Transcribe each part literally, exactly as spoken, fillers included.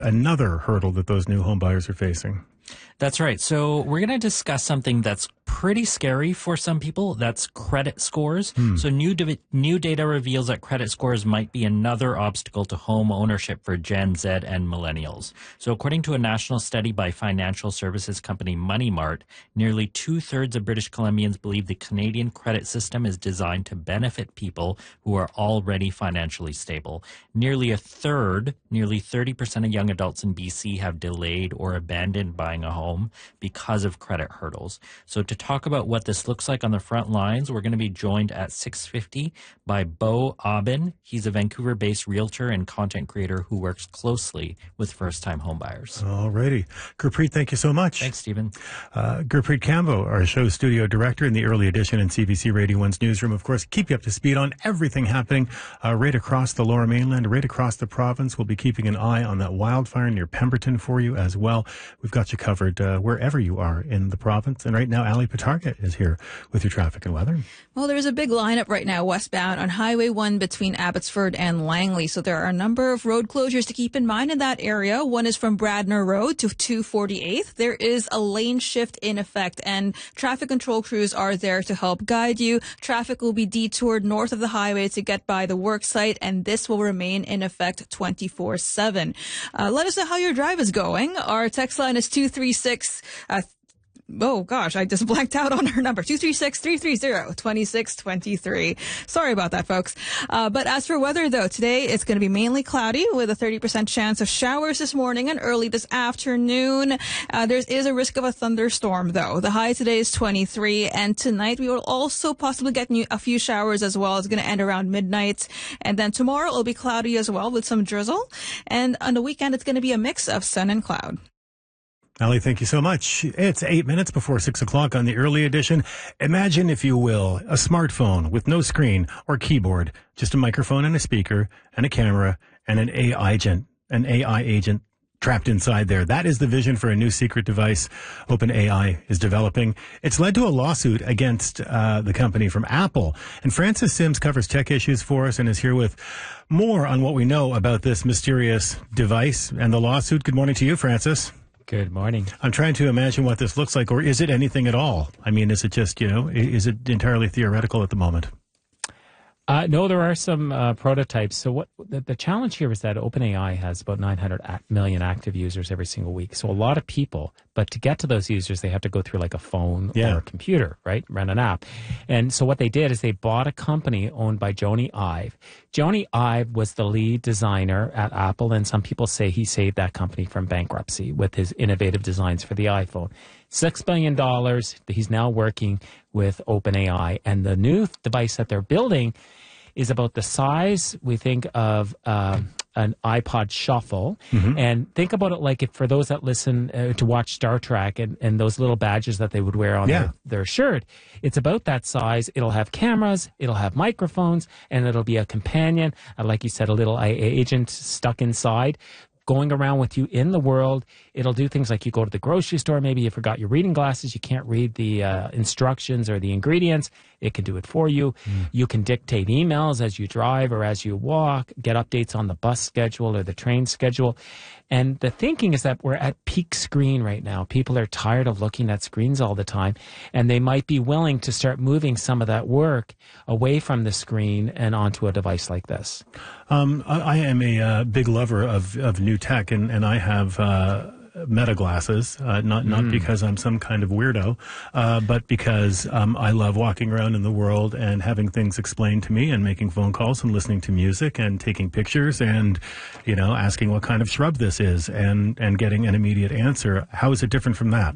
another hurdle that those new home buyers are facing. That's right. So we're going to discuss something that's pretty scary for some people. That's credit scores. Hmm. So new div- new data reveals that credit scores might be another obstacle to home ownership for Gen Z and millennials. So according to a national study by financial services company Money Mart, nearly two-thirds of British Columbians believe the Canadian credit system is designed to benefit people who are already financially stable. Nearly a third, nearly thirty percent of young adults in B C have delayed or abandoned buying a home because of credit hurdles. So to talk about what this looks like on the front lines, we're going to be joined at six fifty by Bo Aubin. He's a Vancouver-based realtor and content creator who works closely with first-time homebuyers. All righty. Gurpreet, thank you so much. Thanks, Stephen. Uh, Gurpreet Kambo, our show studio director in the early edition and C B C Radio one's newsroom, of course, keep you up to speed on everything happening uh, right across the Lower Mainland, right across the province. We'll be keeping an eye on that wildfire near Pemberton for you as well. We've got you covered uh, wherever you are in the province. And right now, Ali Patarga is here with your traffic and weather. Well, there's a big lineup right now westbound on Highway one between Abbotsford and Langley. So there are a number of road closures to keep in mind in that area. One is from Bradner Road to two forty-eighth. There is a lane shift in effect, and traffic control crews are there to help guide you. Traffic will be detoured north of the highway to get by the work site, and this will remain in effect twenty-four seven. Uh, let us know how your drive is going. Our text line is two three six uh, Oh, gosh, I just blanked out on her number. two three six, three three zero, two six two three. Sorry about that, folks. Uh, but as for weather, though, today it's going to be mainly cloudy with a thirty percent chance of showers this morning and early this afternoon. Uh, there is a risk of a thunderstorm, though. The high today is twenty-three, and tonight we will also possibly get new, a few showers as well. It's going to end around midnight. And then tomorrow it'll be cloudy as well with some drizzle. And on the weekend, it's going to be a mix of sun and cloud. Ali, thank you so much. It's eight minutes before six o'clock on the early edition. Imagine, if you will, a smartphone with no screen or keyboard, just a microphone and a speaker and a camera and an A I agent, an A I agent trapped inside there. That is the vision for a new secret device OpenAI is developing. It's led to a lawsuit against uh, the company from Apple. And Francis Sims covers tech issues for us and is here with more on what we know about this mysterious device and the lawsuit. Good morning to you, Francis. Good morning. I'm trying to imagine what this looks like, or is it anything at all? I mean, is it just, you know, is it entirely theoretical at the moment? Uh, no, there are some uh, prototypes. So what the, the challenge here is that OpenAI has about nine hundred million active users every single week. So a lot of people, but to get to those users, they have to go through like a phone yeah. or a computer, right? Run an app. And so what they did is they bought a company owned by Jony Ive. Jony Ive was the lead designer at Apple, and some people say he saved that company from bankruptcy with his innovative designs for the iPhone. Six billion dollars. He's now working with OpenAI, and the new device that they're building is about the size, we think, of um, an iPod Shuffle. Mm-hmm. And think about it like if for those that listen uh, to watch Star Trek and, and those little badges that they would wear on yeah. their, their shirt, it's about that size. It'll have cameras, it'll have microphones, and it'll be a companion, uh, like you said, a little A I agent stuck inside, going around with you in the world. It'll do things like you go to the grocery store, maybe you forgot your reading glasses, you can't read the uh, instructions or the ingredients. It can do it for you. Mm. You can dictate emails as you drive or as you walk, get updates on the bus schedule or the train schedule. And the thinking is that we're at peak screen right now. People are tired of looking at screens all the time, and they might be willing to start moving some of that work away from the screen and onto a device like this. Um, I, I am a uh, big lover of, of new tech, and, and I have uh, Meta glasses, uh, not not mm. because I'm some kind of weirdo, uh, but because um, I love walking around in the world and having things explained to me and making phone calls and listening to music and taking pictures and, you know, asking what kind of shrub this is and, and getting an immediate answer. How is it different from that?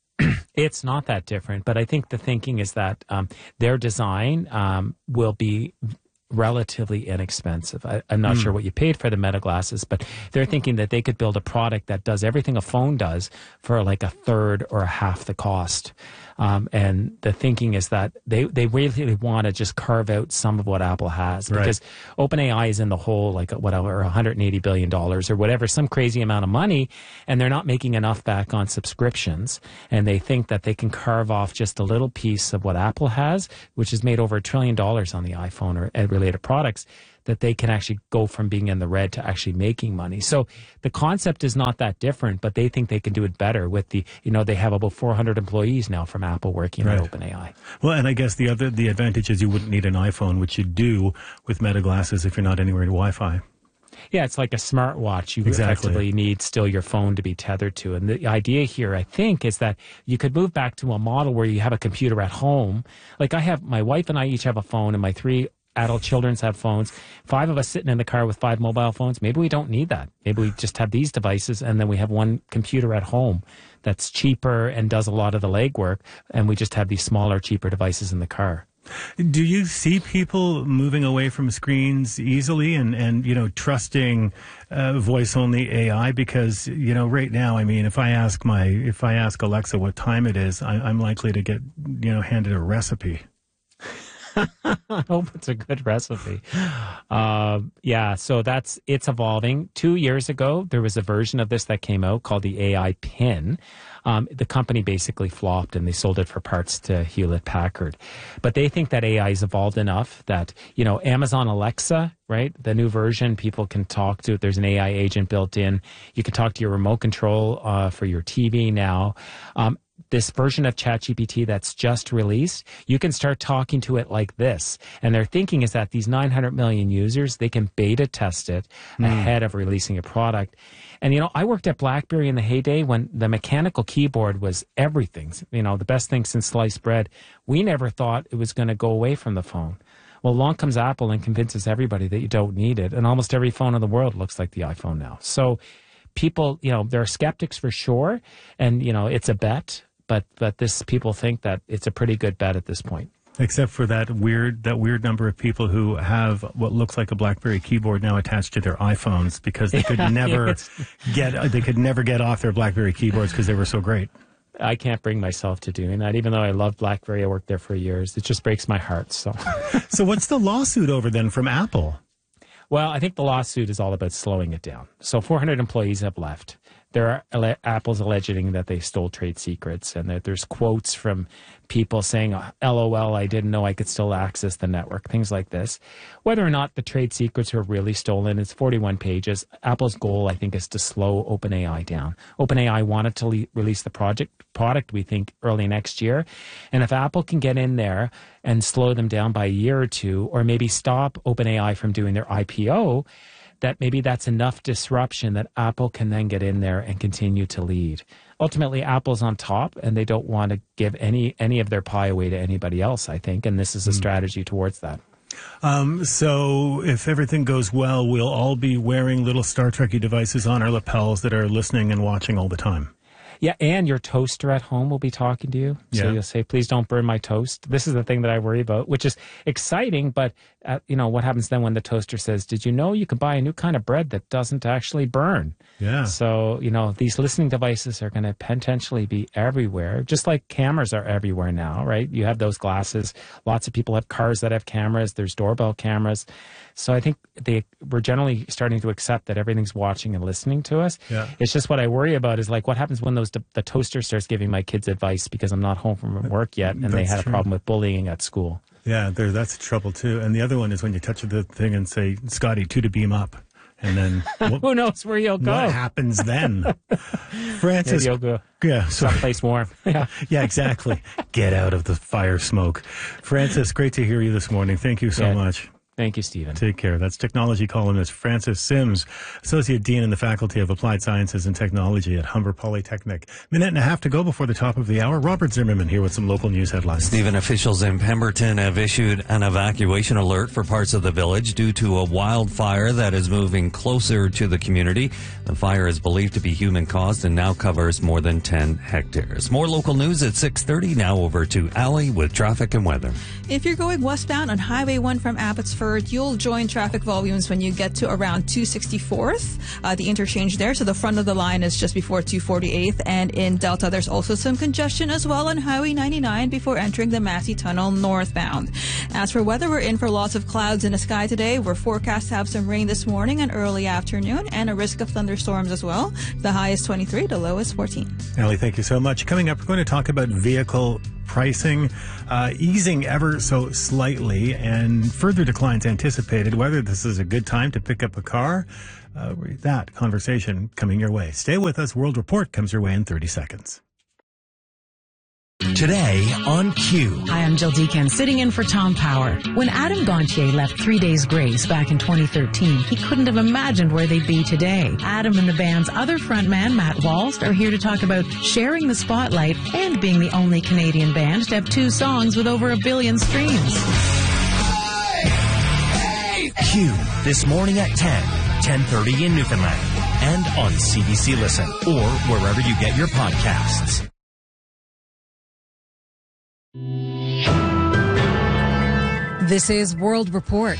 It's not that different, but I think the thinking is that um, their design um, will be relatively inexpensive. I, I'm not mm. sure what you paid for the Meta glasses, but they're thinking that they could build a product that does everything a phone does for like a third or a half the cost. Um, and the thinking is that they, they really want to just carve out some of what Apple has, because right. OpenAI is in the hole like whatever, one hundred eighty billion dollars or whatever, some crazy amount of money, and they're not making enough back on subscriptions. And they think that they can carve off just a little piece of what Apple has, which has made over a trillion dollars on the iPhone, or related products, that they can actually go from being in the red to actually making money. So the concept is not that different, but they think they can do it better with the, you know, they have about four hundred employees now from Apple working Right. on OpenAI. Well, and I guess the other the advantage is you wouldn't need an iPhone, which you do with Meta glasses if you're not anywhere near Wi-Fi. Yeah, it's like a smartwatch. You Exactly. effectively need still your phone to be tethered to. And the idea here, I think, is that you could move back to a model where you have a computer at home. Like I have, my wife and I each have a phone, and my three adult children have phones. Five of us sitting in the car with five mobile phones. Maybe we don't need that. Maybe we just have these devices, and then we have one computer at home that's cheaper and does a lot of the legwork, and we just have these smaller, cheaper devices in the car. Do you see people moving away from screens easily and, and you know, trusting uh, voice-only A I? Because, you know, right now, I mean, if I ask my, if I ask Alexa what time it is, I, I'm likely to get, you know, handed a recipe. I hope it's a good recipe. Uh, yeah, so that's, it's evolving. Two years ago, there was a version of this that came out called the A I Pin. Um, the company basically flopped and they sold it for parts to Hewlett Packard. But they think that A I has evolved enough that, you know, Amazon Alexa, right? The new version, people can talk to it. There's an A I agent built in. You can talk to your remote control uh, for your T V now. Um, this version of ChatGPT that's just released, you can start talking to it like this. And their thinking is that these nine hundred million users, they can beta test it mm. ahead of releasing a product. And, you know, I worked at BlackBerry in the heyday when the mechanical keyboard was everything, you know, the best thing since sliced bread. We never thought it was going to go away from the phone. Well, along comes Apple and convinces everybody that you don't need it. And almost every phone in the world looks like the iPhone now. So people, you know, there are skeptics for sure. And, you know, it's a bet. But but this people think that it's a pretty good bet at this point. Except for that weird that weird number of people who have what looks like a BlackBerry keyboard now attached to their iPhones because they could never get they could never get off their BlackBerry keyboards because they were so great. I can't bring myself to doing that, even though I love BlackBerry. I worked there for years. It just breaks my heart. So, so what's the lawsuit over then from Apple? Well, I think the lawsuit is all about slowing it down. So four hundred employees have left. There are Apple's alleging that they stole trade secrets, and that there's quotes from people saying, L O L, I didn't know I could still access the network, things like this. Whether or not the trade secrets were really stolen, it's forty-one pages. Apple's goal, I think, is to slow OpenAI down. OpenAI wanted to le- release the project product, we think, early next year. And if Apple can get in there and slow them down by a year or two, or maybe stop OpenAI from doing their I P O, that maybe that's enough disruption that Apple can then get in there and continue to lead. Ultimately, Apple's on top, and they don't want to give any any of their pie away to anybody else, I think, and this is a mm. strategy towards that. Um, so if everything goes well, we'll all be wearing little Star Trek-y devices on our lapels that are listening and watching all the time. Yeah, and your toaster at home will be talking to you. So yeah. you'll say, please don't burn my toast. This is the thing that I worry about, which is exciting. But, uh, you know, what happens then when the toaster says, did you know you can buy a new kind of bread that doesn't actually burn? Yeah. So, you know, these listening devices are going to potentially be everywhere, just like cameras are everywhere now, right? You have those glasses. Lots of people have cars that have cameras. There's doorbell cameras. So I think they we're generally starting to accept that everything's watching and listening to us. Yeah. It's just what I worry about is like what happens when those the toaster starts giving my kids advice because I'm not home from work yet and That's they had true. a problem with bullying at school. Yeah, there, that's trouble too. And the other one is when you touch the thing and say, Scotty, two to beam up. And then what, who knows where you'll go? What happens then? Francis. Maybe you'll go yeah, someplace warm. Yeah. yeah, exactly. Get out of the fire smoke. Francis, great to hear you this morning. Thank you so yeah. much. Thank you, Stephen. Take care. That's technology columnist Francis Sims, Associate Dean in the Faculty of Applied Sciences and Technology at Humber Polytechnic. Minute and a half to go before the top of the hour. Robert Zimmerman here with some local news headlines. Stephen, officials in Pemberton have issued an evacuation alert for parts of the village due to a wildfire that is moving closer to the community. The fire is believed to be human-caused and now covers more than ten hectares. More local news at six thirty. Now over to Allie with traffic and weather. If you're going westbound on Highway one from Abbotsford, you'll join traffic volumes when you get to around two sixty-fourth, uh, the interchange there. So the front of the line is just before two forty-eighth. And in Delta, there's also some congestion as well on Highway ninety-nine before entering the Massey Tunnel northbound. As for weather, we're in for lots of clouds in the sky today. We're forecast to have some rain this morning and early afternoon and a risk of thunderstorms as well. The high is twenty-three, the low is fourteen. Allie, thank you so much. Coming up, we're going to talk about vehicle pricing uh, easing ever so slightly and further declines anticipated. Whether this is a good time to pick up a car, uh, that conversation coming your way. Stay with us. World Report comes your way in thirty seconds. Today on Q. Hi, I'm Jill Deacon, sitting in for Tom Power. When Adam Gontier left Three Days Grace back in twenty thirteen, he couldn't have imagined where they'd be today. Adam and the band's other frontman, Matt Walst, are here to talk about sharing the spotlight and being the only Canadian band to have two songs with over a billion streams. Q, this morning at ten, ten thirty in Newfoundland, and on C B C Listen, or wherever you get your podcasts. This is World Report.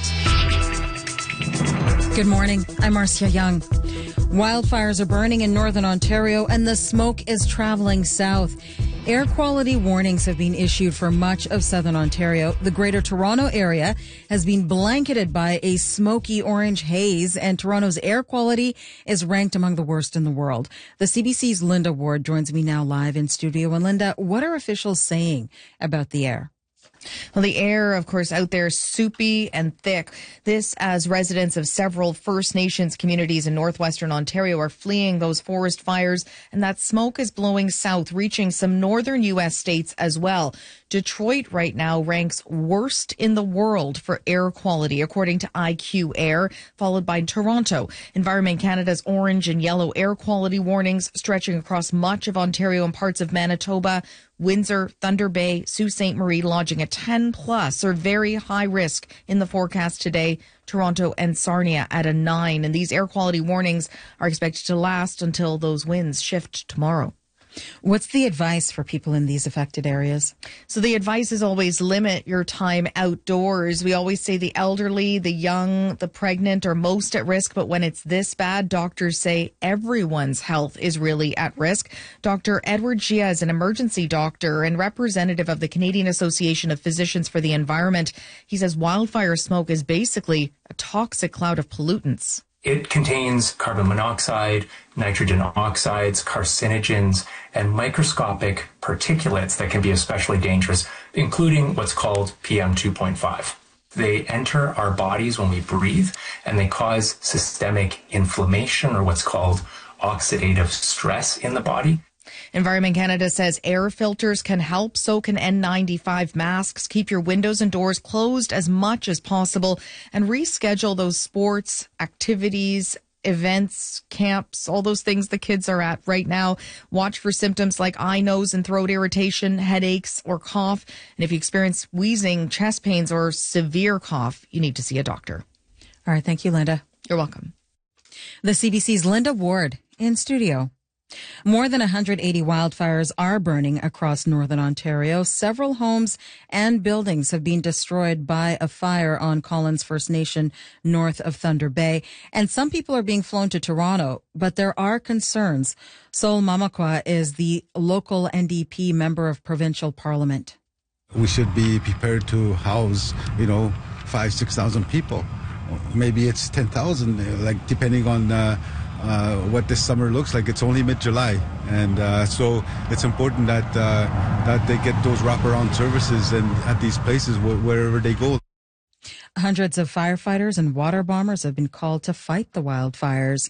Good morning. I'm Marcia Young. Wildfires are burning in northern Ontario and the smoke is traveling south. Air quality warnings have been issued for much of southern Ontario. The Greater Toronto area has been blanketed by a smoky orange haze, and Toronto's air quality is ranked among the worst in the world. The C B C's Linda Ward joins me now live in studio. And Linda, what are officials saying about the air? Well, the air, of course, out there soupy and thick. This as residents of several First Nations communities in northwestern Ontario are fleeing those forest fires, and that smoke is blowing south, reaching some northern U S states as well. Detroit right now ranks worst in the world for air quality, according to I Q Air, followed by Toronto. Environment Canada's orange and yellow air quality warnings stretching across much of Ontario and parts of Manitoba. Windsor, Thunder Bay, Sault Ste. Marie lodging a ten plus or very high risk in the forecast today. Toronto and Sarnia at a nine. And these air quality warnings are expected to last until those winds shift tomorrow. What's the advice for people in these affected areas? So the advice is always limit your time outdoors. We always say the elderly, the young, the pregnant are most at risk. But when it's this bad, doctors say everyone's health is really at risk. Doctor Edward Gia is an emergency doctor and representative of the Canadian Association of Physicians for the Environment. He says wildfire smoke is basically a toxic cloud of pollutants. It contains carbon monoxide, nitrogen oxides, carcinogens, and microscopic particulates that can be especially dangerous, including what's called P M two point five. They enter our bodies when we breathe, and they cause systemic inflammation, or what's called oxidative stress in the body. Environment Canada says air filters can help, so can N ninety-five masks. Keep your windows and doors closed as much as possible and reschedule those sports, activities, events, camps, all those things the kids are at right now. Watch for symptoms like eye, nose, and throat irritation, headaches, or cough. And if you experience wheezing, chest pains, or severe cough, you need to see a doctor. All right. Thank you, Linda. You're welcome. The C B C's Linda Ward in studio. More than one hundred eighty wildfires are burning across northern Ontario. Several homes and buildings have been destroyed by a fire on Collins First Nation north of Thunder Bay. And some people are being flown to Toronto, but there are concerns. Sol Mamakwa is the local N D P member of provincial parliament. We should be prepared to house, you know, five, six thousand people. Maybe it's ten thousand, like depending on uh, Uh, what this summer looks like. It's only mid-July, and uh, so it's important that uh, that they get those wraparound services and at these places wh- wherever they go. Hundreds of firefighters and water bombers have been called to fight the wildfires.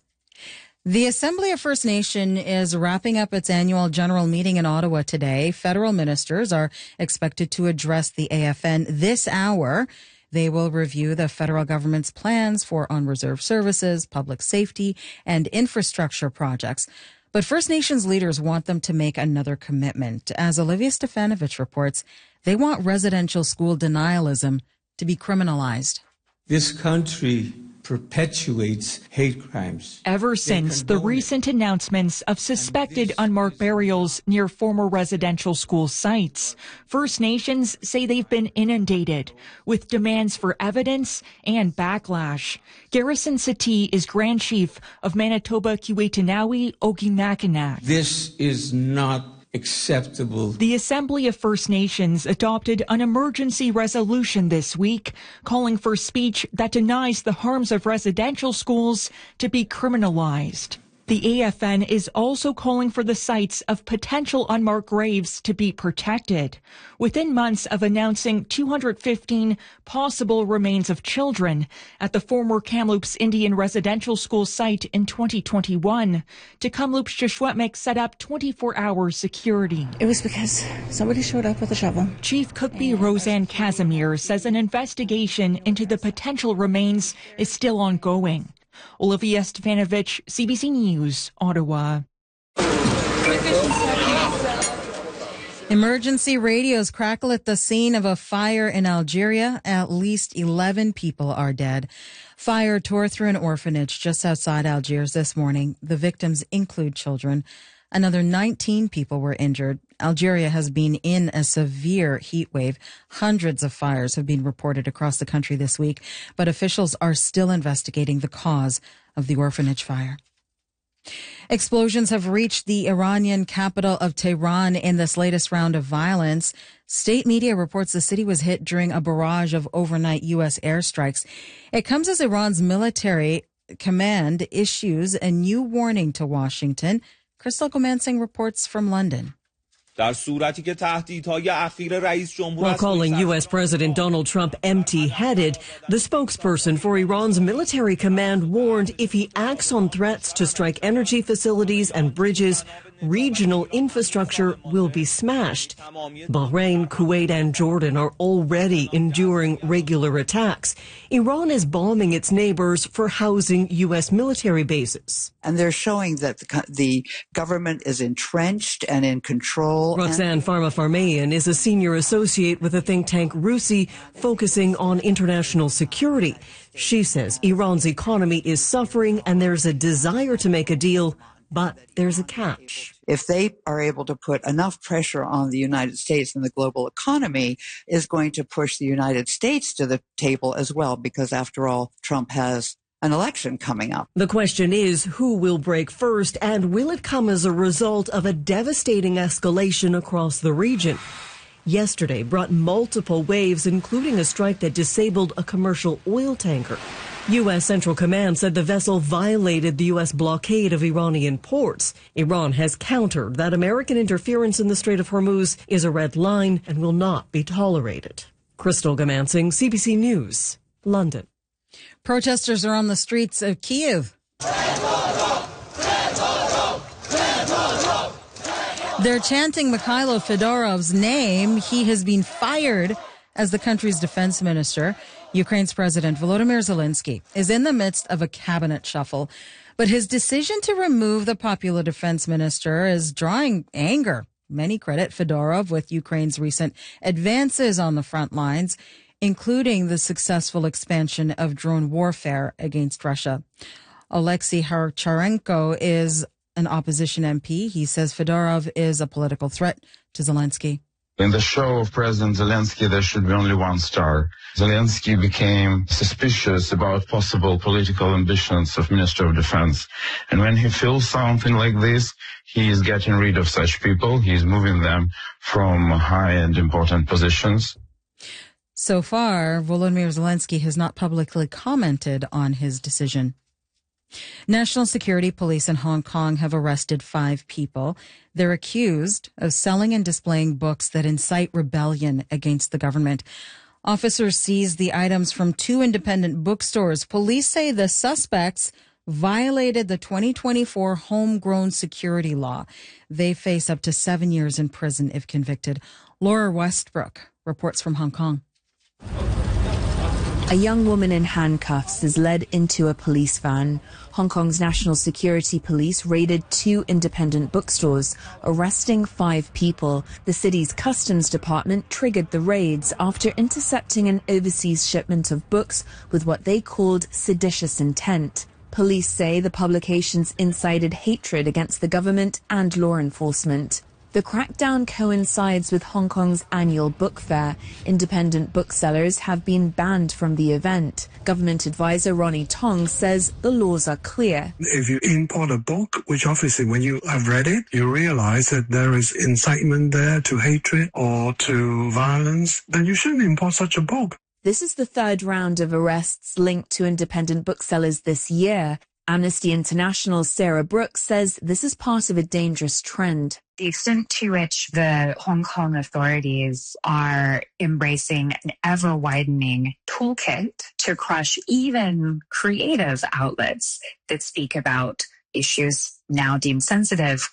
The Assembly of First Nation is wrapping up its annual general meeting in Ottawa today. Federal ministers are expected to address the A F N this hour. They will review the federal government's plans for on-reserve services, public safety, and infrastructure projects. But First Nations leaders want them to make another commitment. As Olivia Stefanovich reports, they want residential school denialism to be criminalized. This country perpetuates hate crimes. Ever since the recent announcements of suspected unmarked burials near former residential school sites, First Nations say they've been inundated with demands for evidence and backlash. Garrison Satie is Grand Chief of Manitoba Kiwetinawi Oginakanak. This is not acceptable. The Assembly of First Nations adopted an emergency resolution this week calling for speech that denies the harms of residential schools to be criminalized. The A F N is also calling for the sites of potential unmarked graves to be protected. Within months of announcing two hundred fifteen possible remains of children at the former Kamloops Indian Residential School site in twenty twenty-one, Kamloops Shishwetmik set up twenty-four hour security. It was because somebody showed up with a shovel. Chief Cookbee Roseanne Casimir says an investigation into the potential remains is still ongoing. Olivia Stefanovich, C B C News, Ottawa. Emergency radios crackle at the scene of a fire in Algeria. At least eleven people are dead. Fire tore through an orphanage just outside Algiers this morning. The victims include children. Another nineteen people were injured. Algeria has been in a severe heat wave. Hundreds of fires have been reported across the country this week, but officials are still investigating the cause of the orphanage fire. Explosions have reached the Iranian capital of Tehran in this latest round of violence. State media reports the city was hit during a barrage of overnight U S airstrikes. It comes as Iran's military command issues a new warning to Washington. Crystal Gomansing reports from London. While calling U S President Donald Trump empty-headed, the spokesperson for Iran's military command warned if he acts on threats to strike energy facilities and bridges, regional infrastructure will be smashed. Bahrain, Kuwait and Jordan are already enduring regular attacks. Iran is bombing its neighbors for housing U S military bases. And they're showing that the, the government is entrenched and in control. Roxanne Farmafarmayan is a senior associate with the think tank RUSI, focusing on international security. She says Iran's economy is suffering and there's a desire to make a deal, but there's a catch. If they are able to put enough pressure on the United States and the global economy, is going to push the United States to the table as well, because after all, Trump has an election coming up. The question is, who will break first, and will it come as a result of a devastating escalation across the region? Yesterday brought multiple waves, including a strike that disabled a commercial oil tanker. U S Central Command said the vessel violated the U S blockade of Iranian ports. Iran has countered that American interference in the Strait of Hormuz is a red line and will not be tolerated. Crystal Gomansing, C B C News, London. Protesters are on the streets of Kyiv. They're chanting Mikhailo Fedorov's name. He has been fired as the country's defense minister. Ukraine's President Volodymyr Zelensky is in the midst of a cabinet shuffle, but his decision to remove the popular defense minister is drawing anger. Many credit Fedorov with Ukraine's recent advances on the front lines, including the successful expansion of drone warfare against Russia. Alexei Harcharenko is an opposition M P. He says Fedorov is a political threat to Zelensky. In the show of President Zelensky, there should be only one star. Zelensky became suspicious about possible political ambitions of Minister of Defense. And when he feels something like this, he is getting rid of such people. He is moving them from high and important positions. So far, Volodymyr Zelensky has not publicly commented on his decision. National Security Police in Hong Kong have arrested five people. They're accused of selling and displaying books that incite rebellion against the government. Officers seized the items from two independent bookstores. Police say the suspects violated the twenty twenty-four homegrown security law. They face up to seven years in prison if convicted. Laura Westbrook reports from Hong Kong. A young woman in handcuffs is led into a police van. Hong Kong's National Security Police raided two independent bookstores, arresting five people. The city's customs department triggered the raids after intercepting an overseas shipment of books with what they called seditious intent. Police say the publications incited hatred against the government and law enforcement. The crackdown coincides with Hong Kong's annual book fair. Independent booksellers have been banned from the event. Government advisor Ronnie Tong says the laws are clear. If you import a book, which obviously when you have read it, you realize that there is incitement there to hatred or to violence, then you shouldn't import such a book. This is the third round of arrests linked to independent booksellers this year. Amnesty International's Sarah Brooks says this is part of a dangerous trend. The extent to which the Hong Kong authorities are embracing an ever-widening toolkit to crush even creative outlets that speak about issues now deemed sensitive